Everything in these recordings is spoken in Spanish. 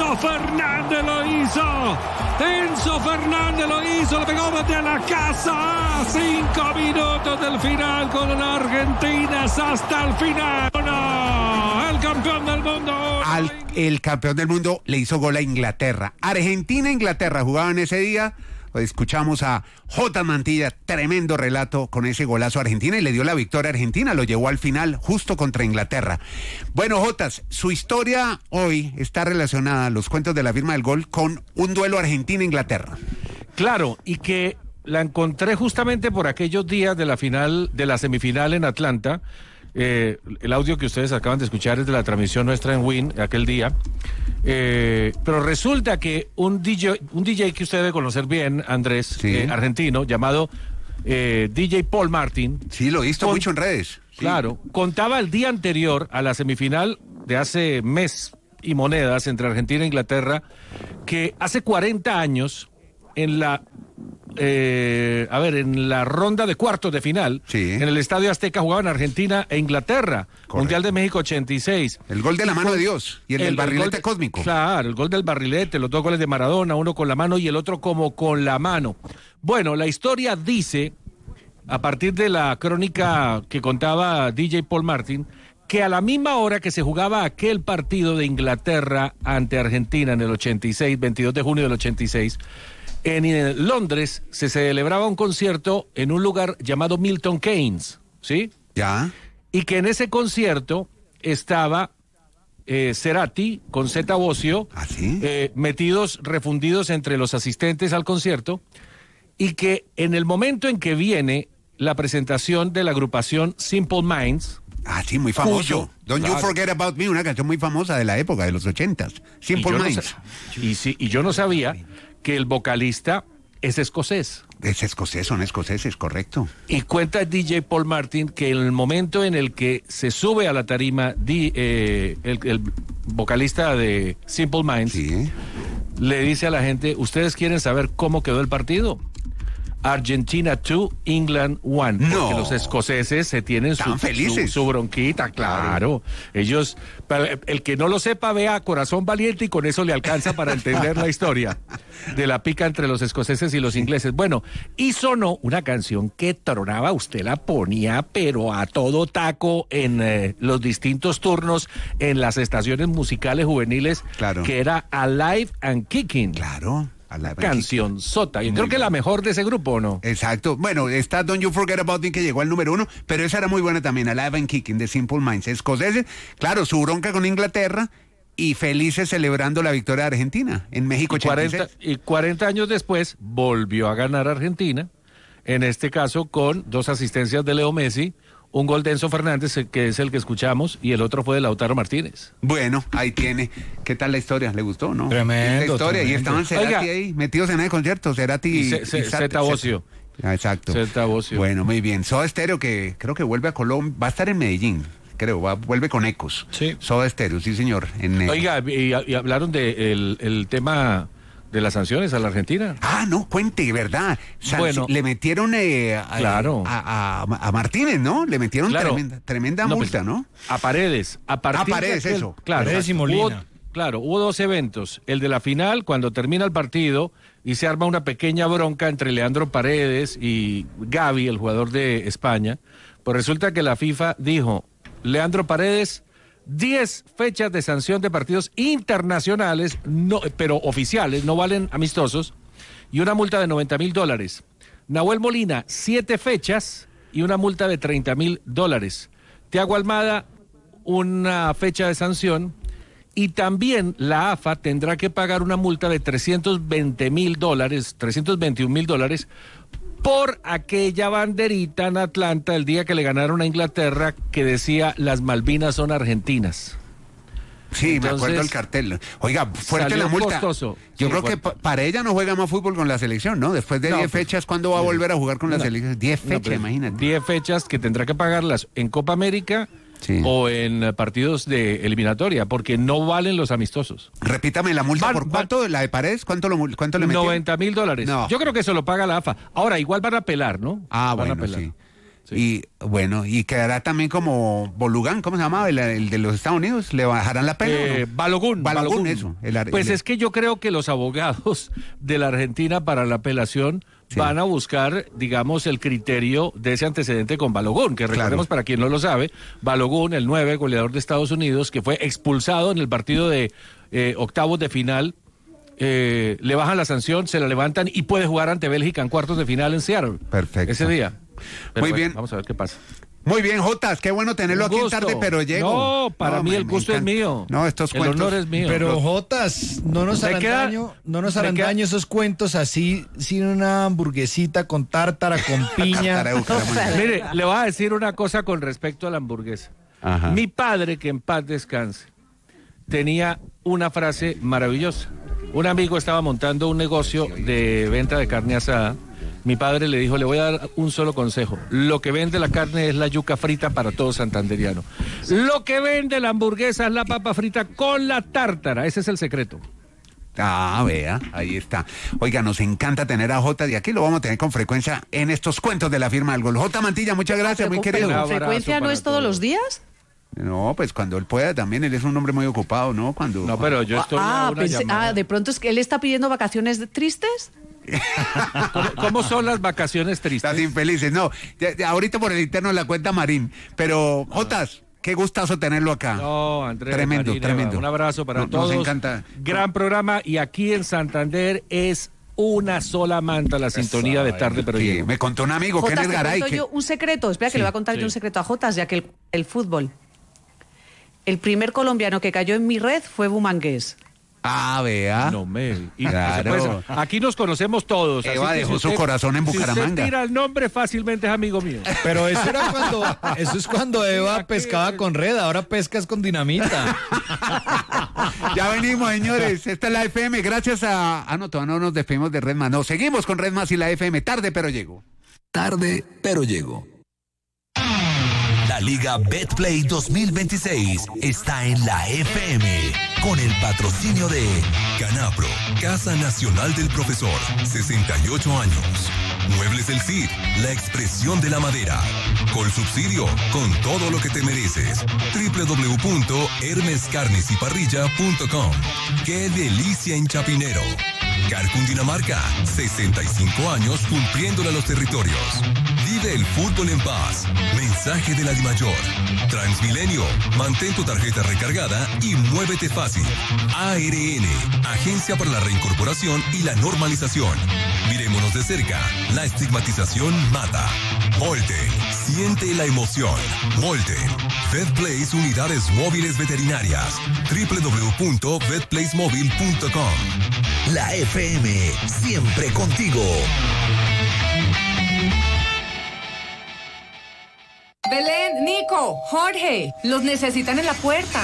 Enzo Fernández lo hizo. Enzo Fernández lo hizo, le pegó desde la casa. 5 minutos del final con la Argentina hasta el final. No, el campeón del mundo. El campeón del mundo le hizo gol a Inglaterra. Argentina-Inglaterra jugaban ese día. Escuchamos a J. Mantilla, tremendo relato con ese golazo a Argentina y le dio la victoria a Argentina, lo llevó al final justo contra Inglaterra. Bueno, Jotas, su historia hoy está relacionada, los cuentos de la firma del gol, con un duelo Argentina-Inglaterra. Claro, y que la encontré justamente por aquellos días de la final, de la semifinal en Atlanta. El audio que ustedes acaban de escuchar es de la transmisión nuestra en Win aquel día, pero resulta que un DJ que usted debe conocer bien, Andrés, sí, argentino, llamado DJ Paul Martin. Sí, lo he visto mucho en redes. Sí. Claro, contaba el día anterior a la semifinal de hace mes y monedas entre Argentina e Inglaterra, que hace 40 años en la en la ronda de cuartos de final, sí, en el Estadio Azteca jugaban Argentina e Inglaterra. Correcto. Mundial de México 86. El gol de la mano de Dios y el barrilete cósmico. Claro, el gol del barrilete, los dos goles de Maradona, uno con la mano y el otro como con la mano. Bueno, la historia dice, a partir de la crónica que contaba DJ Paul Martin, que a la misma hora que se jugaba aquel partido de Inglaterra ante Argentina en el 86, 22 de junio del 86, en Londres se celebraba un concierto en un lugar llamado Milton Keynes, ¿sí? Ya. Y que en ese concierto estaba Cerati con Zeta Bosio, ¿ah, sí? refundidos entre los asistentes al concierto, y que en el momento en que viene la presentación de la agrupación Simple Minds. Ah, sí, muy famoso. Don't You Forget About Me, una canción muy famosa de la época, de los 80s. Simple Minds. Y yo no sabía que el vocalista es escocés. Es escocés, son escoceses, correcto. Y cuenta DJ Paul Martin que en el momento en el que se sube a la tarima el vocalista de Simple Minds, sí, le dice a la gente, ¿ustedes quieren saber cómo quedó el partido? Argentina 2, England 1. No. Porque los escoceses se tienen su bronquita, claro. Ellos, el que no lo sepa, vea Corazón Valiente y con eso le alcanza para entender la historia de la pica entre los escoceses y los ingleses. Bueno, y sonó una canción que tronaba, usted la ponía, pero a todo taco en los distintos turnos en las estaciones musicales juveniles, claro, que era Alive and Kicking. Claro. Canción sota. Yo creo que la mejor de ese grupo, ¿o no? Exacto. Bueno, está Don't You Forget About Me, que llegó al número 1, pero esa era muy buena también, Alive and Kicking, de Simple Minds. Escoceses, claro, su bronca con Inglaterra y felices celebrando la victoria de Argentina en México 86. Y 40 años después volvió a ganar Argentina, en este caso con 2 asistencias de Leo Messi, un gol de Enzo Fernández, que es el que escuchamos, y el otro fue de Lautaro Martínez. Bueno, ahí tiene. ¿Qué tal la historia? ¿Le gustó, no? Tremendo. La historia. Tremendo. Y estaban Cerati ahí, metidos en el concierto. Cerati y Zeta Bosio. Exacto. Zeta Bosio. Bueno, muy bien. Soda Stereo, que creo que vuelve a Colombia, va a estar en Medellín. Creo, vuelve con Ecos. Sí. Soda Stereo, sí, señor. Oiga, y hablaron de el tema de las sanciones a la Argentina. Ah, no, cuente, ¿verdad? Bueno, le metieron claro, a Martínez, ¿no? Le metieron, claro, tremenda multa, pues, ¿no? A Paredes. A Paredes, eso. Claro, Paredes y Molina. Hubo 2 eventos. El de la final, cuando termina el partido y se arma una pequeña bronca entre Leandro Paredes y Gavi, el jugador de España. Pues resulta que la FIFA dijo, Leandro Paredes, 10 fechas de sanción de partidos internacionales, no, pero oficiales, no valen amistosos, y una multa de $90,000. Nahuel Molina, 7 fechas y una multa de $30,000. Thiago Almada, una fecha de sanción, y también la AFA tendrá que pagar una multa de $321,000, por aquella banderita en Atlanta el día que le ganaron a Inglaterra que decía las Malvinas son argentinas. Sí, entonces, me acuerdo el cartel. Oiga, fuerte la multa. Costoso. Yo creo que para ella no juega más fútbol con la selección, ¿no? Después de 10 fechas, ¿cuándo va a volver a jugar con la selección? 10 fechas, imagínate. 10 fechas que tendrá que pagarlas en Copa América, sí, o en partidos de eliminatoria, porque no valen los amistosos. Repítame la multa, ¿por cuánto? ¿La de Paredes? ¿Cuánto le metió? $90,000. No. Yo creo que eso lo paga la AFA. Ahora, igual van a apelar, ¿no? Ah, van bueno, sí. Sí. Y bueno, y quedará también como Bolugan, ¿cómo se llamaba? El de los Estados Unidos, ¿le bajarán la pena? ¿O no? Balogun. Eso. Pues es que yo creo que los abogados de la Argentina para la apelación van a buscar, digamos, el criterio de ese antecedente con Balogun, que recordemos, para quien no lo sabe, Balogun, el 9 goleador de Estados Unidos, que fue expulsado en el partido de octavos de final, le bajan la sanción, se la levantan y puede jugar ante Bélgica en cuartos de final en Seattle. Perfecto. Ese día. Pero muy bien. Vamos a ver qué pasa. Muy bien, Jotas, qué bueno tenerlo aquí en Tarde, pero llego. No, para mí el gusto es mío. No, estos cuentos. El honor es mío. Pero Jotas, no nos harán daño esos cuentos así, sin una hamburguesita con tártara, con piña. Mire, le voy a decir una cosa con respecto a la hamburguesa. Ajá. Mi padre, que en paz descanse, tenía una frase maravillosa. Un amigo estaba montando un negocio de venta de carne asada. Mi padre le dijo, le voy a dar un solo consejo. Lo que vende la carne es la yuca frita para todo santanderiano. Lo que vende la hamburguesa es la papa frita con la tártara. Ese es el secreto. Ah, vea, ahí está. Oiga, nos encanta tener a Jota, y aquí lo vamos a tener con frecuencia en estos cuentos de la firma del gol. Jota Mantilla, muchas gracias, muy querido. ¿Con frecuencia no es todos los días? No, pues cuando él pueda también, él es un hombre muy ocupado, ¿no? No, pero yo estoy a una llamada. De pronto es que él está pidiendo vacaciones tristes. ¿Cómo son las vacaciones tristes? Estás infelices, no. Ahorita por el interno la cuenta Marín, pero Jotas, qué gustazo tenerlo acá. No, Andrés. Tremendo, Marina, tremendo. Un abrazo para todos. Nos encanta. Gran programa, y aquí en Santander es una sola manta la sintonía de Tarde, pero sí, llego. me contó un amigo, Jotas, Kenneth te Garay. cuento yo un secreto. Espera, que le voy a contar yo un secreto a Jotas, ya que el fútbol. El primer colombiano que cayó en mi red fue Bumangués. Ah, vea. No me. Claro. Aquí nos conocemos todos. Eva dejó su corazón en Bucaramanga. Si usted tira el nombre, fácilmente es amigo mío. Pero eso es cuando Eva pescaba con red, ahora pescas con dinamita. Ya venimos, señores. Esta es la FM. Gracias a. No, todavía no nos despedimos de Red Más. No, seguimos con Red Más y la FM. Tarde, pero llego. Tarde, pero llego. La Liga Betplay 2026 está en la FM con el patrocinio de Canapro, Casa Nacional del Profesor, 68 años. Muebles del Cid, la expresión de la madera. Colsubsidio, con todo lo que te mereces. www.hermescarnesyparrilla.com. ¡Qué delicia en Chapinero! Car Cundinamarca, 65 años cumpliéndole a los territorios. Vive el fútbol en paz. Mensaje de la DIMAYOR. Transmilenio, mantén tu tarjeta recargada y muévete fácil. ARN, Agencia para la Reincorporación y la Normalización. Mirémonos de cerca, la estigmatización mata. Molten, siente la emoción. Molten, VetPlace Unidades Móviles Veterinarias. www.vetplacemobile.com. La FM, siempre contigo. Belén, Nico, Jorge, los necesitan en la puerta.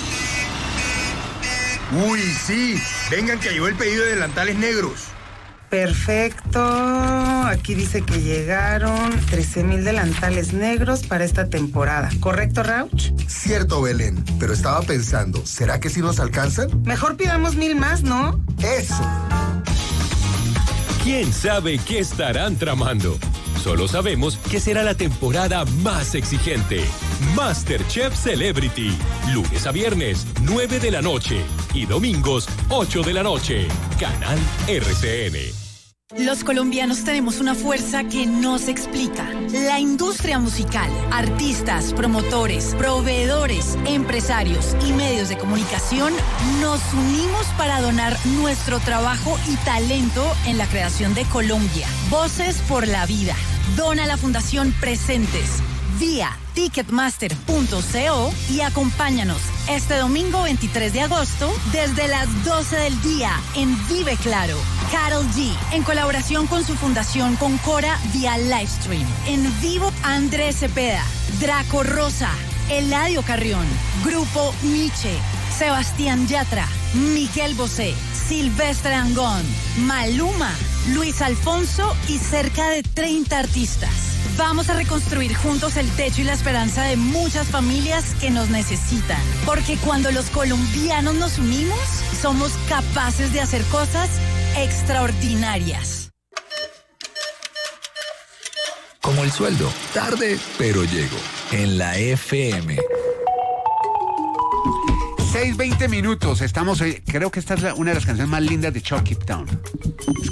Uy, sí, vengan que llegó el pedido de delantales negros. Perfecto, aquí dice que llegaron 13,000 delantales negros para esta temporada. ¿Correcto, Rauch? Cierto, Belén, pero estaba pensando, ¿será que sí nos alcanzan? Mejor pidamos 1,000 más, ¿no? ¡Eso! ¿Quién sabe qué estarán tramando? Solo sabemos que será la temporada más exigente. MasterChef Celebrity. Lunes a viernes, 9 de la noche. Y domingos, 8 de la noche. Canal RCN. Los colombianos tenemos una fuerza que no se explica. La industria musical, artistas, promotores, proveedores, empresarios y medios de comunicación nos unimos para donar nuestro trabajo y talento en la creación de Colombia. Voces por la vida. Dona a la Fundación Presentes vía ticketmaster.co y acompáñanos este domingo 23 de agosto desde las 12 del día en Vive Claro. Karol G, en colaboración con su fundación Concora vía Livestream. En vivo, Andrés Cepeda, Draco Rosa, Eladio Carrión, Grupo Nietzsche, Sebastián Yatra, Miguel Bosé, Silvestre Angón, Maluma, Luis Alfonso y cerca de 30 artistas. Vamos a reconstruir juntos el techo y la esperanza de muchas familias que nos necesitan. Porque cuando los colombianos nos unimos, somos capaces de hacer cosas extraordinarias. como el sueldo. Tarde, pero llego. En la FM. 6:20 minutos. Estamos, creo que esta es una de las canciones más lindas de Chucky Town.